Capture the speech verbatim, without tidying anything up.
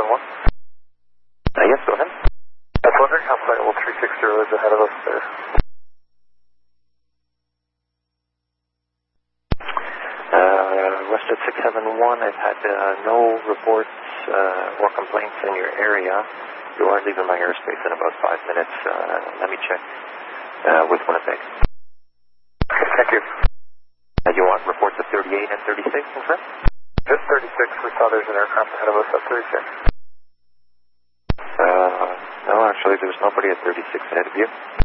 seven one. Uh, yes, go ahead. I was wondering how flight level three six zero is ahead of us there. Uh, Westjet six seven one, I've had uh, no reports uh, or complaints in your area. You are leaving my airspace in about five minutes. Uh, let me check uh, with Winnipeg. Okay, thank you. Uh, you want reports of thirty-eight and thirty-six, confirm? Just thirty-six, we saw there's an aircraft ahead of us at thirty-six. Uh, no, actually there's nobody at thirty-six ahead of you.